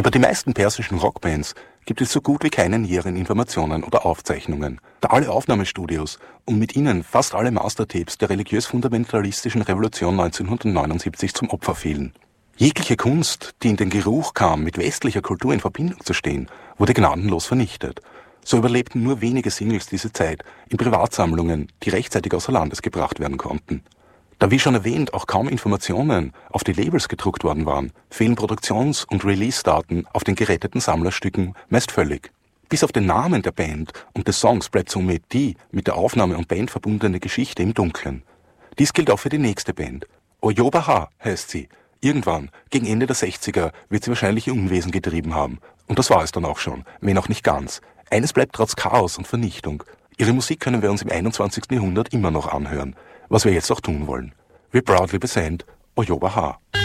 Über die meisten persischen Rockbands gibt es so gut wie keine näheren Informationen oder Aufzeichnungen, da alle Aufnahmestudios und mit ihnen fast alle Mastertapes der religiös-fundamentalistischen Revolution 1979 zum Opfer fielen. Jegliche Kunst, die in den Geruch kam, mit westlicher Kultur in Verbindung zu stehen, wurde gnadenlos vernichtet. So überlebten nur wenige Singles diese Zeit in Privatsammlungen, die rechtzeitig außer Landes gebracht werden konnten. Da wie schon erwähnt auch kaum Informationen auf die Labels gedruckt worden waren, fehlen Produktions- und Release-Daten auf den geretteten Sammlerstücken meist völlig. Bis auf den Namen der Band und des Songs bleibt somit die mit der Aufnahme und Band verbundene Geschichte im Dunkeln. Dies gilt auch für die nächste Band. Oyoba-Ha heißt sie. Irgendwann, gegen Ende der 60er, wird sie wahrscheinlich ihr Unwesen getrieben haben. Und das war es dann auch schon, wenn auch nicht ganz. Eines bleibt trotz Chaos und Vernichtung. Ihre Musik können wir uns im 21. Jahrhundert immer noch anhören. Was wir jetzt auch tun wollen. We proudly present Oyoba-Ha.